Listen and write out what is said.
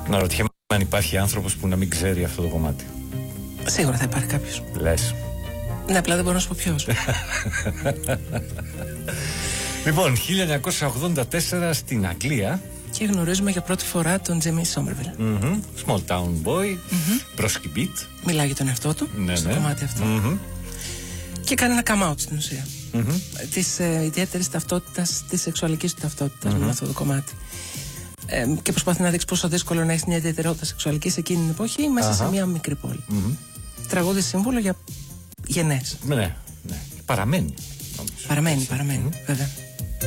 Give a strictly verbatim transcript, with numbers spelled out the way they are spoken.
Να ρωτιέμαι αν υπάρχει άνθρωπος που να μην ξέρει αυτό το κομμάτι. Σίγουρα θα υπάρχει κάποιος. Λες. Ναι, απλά δεν μπορώ να σου πω ποιος. Λοιπόν, χίλια εννιακόσια ογδόντα τέσσερα στην Αγγλία. Και γνωρίζουμε για πρώτη φορά τον Jimmy Somerville. Mm-hmm. Small Town Boy, Mm-hmm. Πρόσχη Beat. Μιλάει για τον εαυτό του, Ναι, στο ναι. κομμάτι αυτό. Mm-hmm. Και κάνει ένα come out στην ουσία. Mm-hmm. Της ε, ιδιαίτερης ταυτότητας, της σεξουαλικής του ταυτότητας Mm-hmm. με αυτό το κομμάτι. Ε, και προσπαθεί να δείξει πόσο δύσκολο να έχει μια ιδιαιτερότητα σεξουαλική σε εκείνη την εποχή μέσα Uh-huh. σε μια μικρή πόλη. Mm-hmm. Τραγούδι σύμβολο για γενναίες. Ναι, ναι. Παραμένει. Παραμένει, παραμένει, mm-hmm. βέβαια.